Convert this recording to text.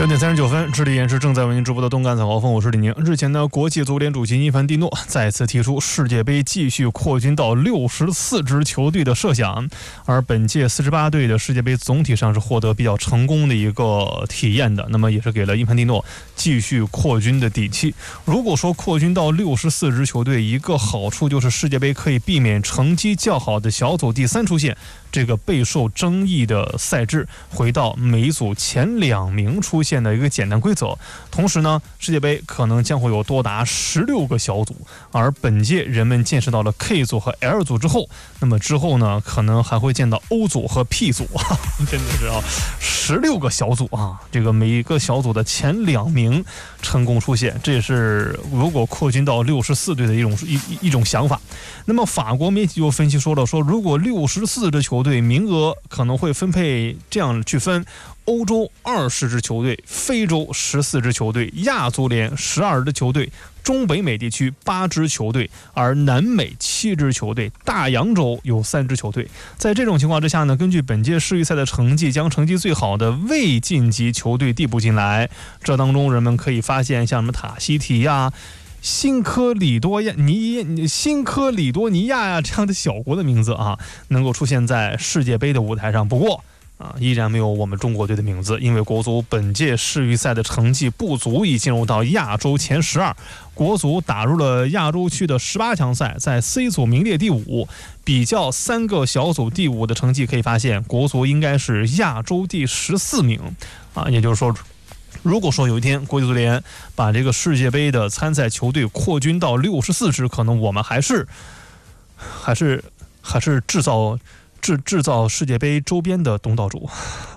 9点39分，智利延时正在为您直播的东莞早高峰，我是李宁。日前呢，国际足联主席伊凡蒂诺再次提出世界杯继续扩军到64支球队的设想，而本届48队的世界杯总体上是获得比较成功的一个体验的，那么也是给了伊凡蒂诺继续扩军的底气。如果说扩军到64支球队，一个好处就是世界杯可以避免成绩较好的小组第3出现这个备受争议的赛制，回到每组前2名出现的一个简单规则。同时呢，世界杯可能将会有多达16个小组，而本届人们见识到了 K 组和 L 组之后，那么之后呢，可能还会见到 O 组和 P 组，真的是16个小组啊！这个每一个小组的前2名成功出现，这也是如果扩军到64队的一种想法。那么法国媒体就分析说了，如果64支球队名额可能会分配这样去分：欧洲20支球队，非洲14支球队，亚足联12支球队，中北美地区8支球队，而南美7支球队，大洋洲有3支球队。在这种情况之下呢，根据本届世预赛的成绩，将成绩最好的未晋级球队递补进来。这当中人们可以发现，像什么塔希提呀、新科里多尼亚呀这样的小国的名字啊，能够出现在世界杯的舞台上。不过依然没有我们中国队的名字，因为国足本届世预赛的成绩不足以进入到亚洲前12。国足打入了亚洲区的18强赛，在 C 组名列第5。比较3个小组第5的成绩，可以发现国足应该是亚洲第14名也就是说，如果说有一天国际足联把这个世界杯的参赛球队扩军到64支，可能我们还是制造世界杯周边的东道主。